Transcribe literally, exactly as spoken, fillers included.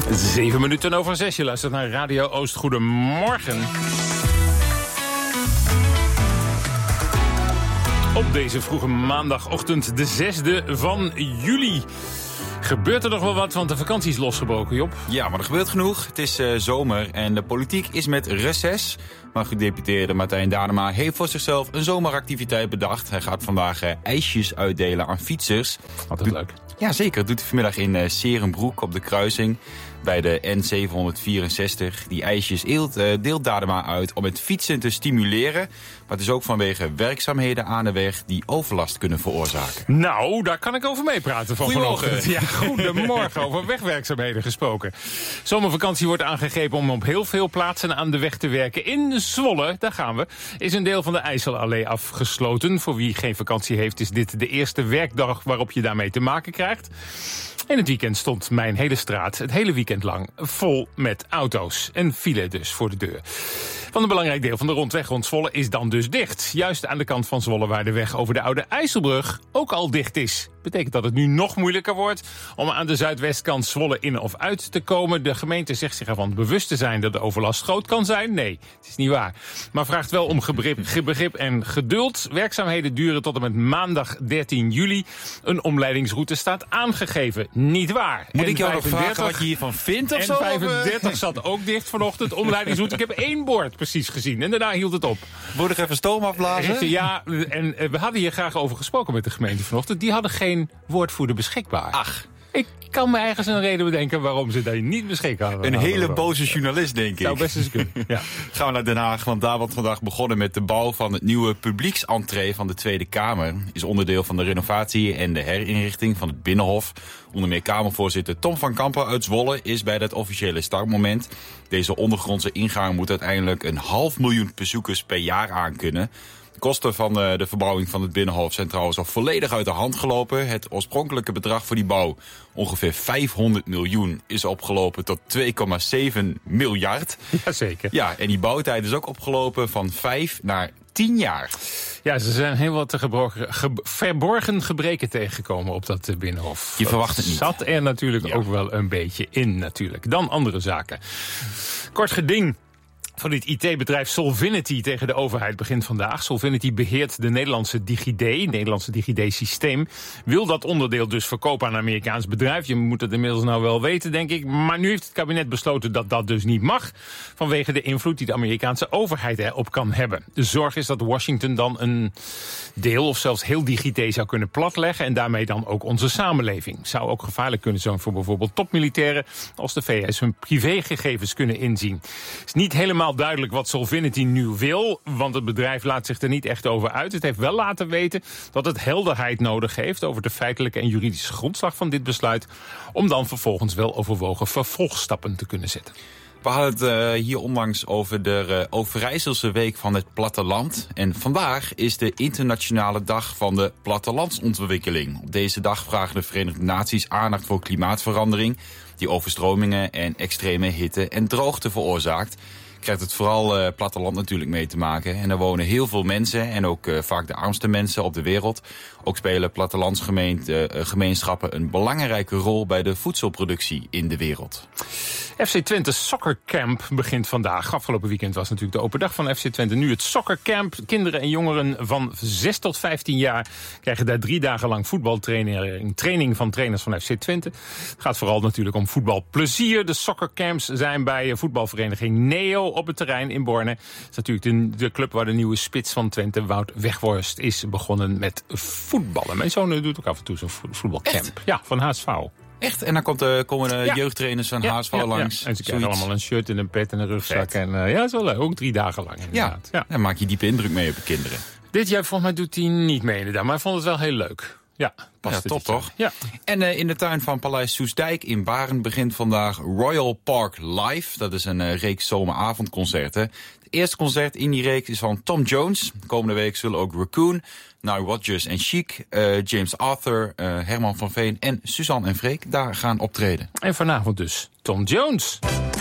Zeven minuten over zes. Je luistert naar Radio Oost. Goedemorgen. Op deze vroege maandagochtend, de zesde van juli. Gebeurt er nog wel wat, want de vakantie is losgebroken, Job? Ja, maar er gebeurt genoeg. Het is uh, zomer en de politiek is met reces. Maar gedeputeerde Martijn Danema heeft voor zichzelf een zomeractiviteit bedacht. Hij gaat vandaag uh, ijsjes uitdelen aan fietsers. Altijd leuk. Ja, zeker. Dat doet hij vanmiddag in uh, Serenbroek op de kruising bij de N zevenhonderdvierenzestig. Die ijsjes deelt, uh, deelt Danema uit om het fietsen te stimuleren. Maar het is ook vanwege werkzaamheden aan de weg die overlast kunnen veroorzaken. Nou, daar kan ik over meepraten van vanochtend. Ja, goedemorgen. Over wegwerkzaamheden gesproken. Zomervakantie wordt aangegrepen om op heel veel plaatsen aan de weg te werken. In Zwolle, daar gaan we, is een deel van de IJsselallee afgesloten. Voor wie geen vakantie heeft, is dit de eerste werkdag waarop je daarmee te maken krijgt. In het weekend stond mijn hele straat het hele weekend lang vol met auto's. En file dus voor de deur. Van een belangrijk deel van de rondweg rond Zwolle is dan dus dicht. Juist aan de kant van Zwolle waar de weg over de Oude IJsselbrug ook al dicht is. Betekent dat het nu nog moeilijker wordt om aan de zuidwestkant Zwolle in of uit te komen. De gemeente zegt zich ervan bewust te zijn dat de overlast groot kan zijn. Nee, het is niet waar. Maar vraagt wel om gebrip, begrip en geduld. Werkzaamheden duren tot en met maandag dertien juli. Een omleidingsroute staat aangegeven. Niet waar. Moet en ik jou nog vragen wat je hiervan vindt of en zo? En vijfendertig zat ook dicht vanochtend. Omleidingsroute. Ik heb één bord precies gezien. En daarna hield het op. Moet ik even stoom afblazen? Ja, en we hadden hier graag over gesproken met de gemeente vanochtend. Die hadden geen woordvoerder beschikbaar. Ach. Ik kan me ergens een reden bedenken waarom ze daar niet beschikbaar hadden. Een hele boze journalist, denk ik. Zou best eens kunnen, ja. Gaan we naar Den Haag, want daar wordt vandaag begonnen met de bouw van het nieuwe publieksentree van de Tweede Kamer. Is onderdeel van de renovatie en de herinrichting van het Binnenhof. Onder meer Kamervoorzitter Tom van Kampen uit Zwolle is bij dat officiële startmoment. Deze ondergrondse ingang moet uiteindelijk een half miljoen bezoekers per jaar aankunnen. De kosten van de verbouwing van het Binnenhof zijn trouwens al volledig uit de hand gelopen. Het oorspronkelijke bedrag voor die bouw, ongeveer vijfhonderd miljoen, is opgelopen tot twee komma zeven miljard. Jazeker. Ja, en die bouwtijd is ook opgelopen van vijf naar tien jaar. Ja, ze zijn heel wat gebroken, ge, verborgen gebreken tegengekomen op dat Binnenhof. Je verwacht het niet. Zat er natuurlijk ja. ook wel een beetje in natuurlijk. Dan andere zaken. Kort geding van dit I T-bedrijf Solvinity tegen de overheid begint vandaag. Solvinity beheert de Nederlandse DigiD, Nederlandse DigiD-systeem. Wil dat onderdeel dus verkopen aan een Amerikaans bedrijf. Je moet het inmiddels nou wel weten, denk ik. Maar nu heeft het kabinet besloten dat dat dus niet mag, vanwege de invloed die de Amerikaanse overheid erop kan hebben. De zorg is dat Washington dan een deel of zelfs heel DigiD zou kunnen platleggen en daarmee dan ook onze samenleving. Zou ook gevaarlijk kunnen zijn voor bijvoorbeeld topmilitairen als de V S hun privégegevens kunnen inzien. Het is niet helemaal duidelijk wat Solvinity nu wil, want het bedrijf laat zich er niet echt over uit. Het heeft wel laten weten dat het helderheid nodig heeft over de feitelijke en juridische grondslag van dit besluit, om dan vervolgens wel overwogen vervolgstappen te kunnen zetten. We hadden het uh, hier onlangs over de uh, Overijsselse Week van het Platteland. En vandaag is de internationale dag van de plattelandsontwikkeling. Op deze dag vragen de Verenigde Naties aandacht voor klimaatverandering, die overstromingen en extreme hitte en droogte veroorzaakt. Krijgt het vooral uh, platteland natuurlijk mee te maken. En er wonen heel veel mensen en ook uh, vaak de armste mensen op de wereld. Ook spelen plattelandsgemeenschappen uh, een belangrijke rol bij de voedselproductie in de wereld. F C Twente Soccer Camp begint vandaag. Afgelopen weekend was natuurlijk de open dag van F C Twente. Nu het Soccer Camp. Kinderen en jongeren van zes tot vijftien jaar krijgen daar drie dagen lang voetbaltraining training van trainers van F C Twente. Het gaat vooral natuurlijk om voetbalplezier. De Soccer Camps zijn bij voetbalvereniging Neo op het terrein in Borne. Het is natuurlijk de, de club waar de nieuwe spits van Twente, Wout Weghorst, is begonnen met voetballen. Mijn zoon doet ook af en toe zo'n voetbalcamp. Echt? Ja, van H S V. Echt? En dan komt de, komen de ja. jeugdtrainers van ja, H S V ja, langs. Ja. En ze krijgen allemaal een shirt en een pet en een rugzak. Vet. En uh, ja, dat is wel leuk. Ook drie dagen lang inderdaad. Ja, ja. Dan maak je diepe indruk mee op de kinderen. Dit jaar volgens mij doet hij niet mee inderdaad. Maar hij vond het wel heel leuk. Ja, ja top toch? Ja. En uh, in de tuin van Paleis Soestdijk in Baren begint vandaag Royal Park Live. Dat is een uh, reeks zomeravondconcerten. Het eerste concert in die reeks is van Tom Jones. De komende week zullen ook Raccoon, Nile Rodgers en Chic, uh, James Arthur, uh, Herman van Veen en Suzanne en Freek daar gaan optreden. En vanavond dus Tom Jones.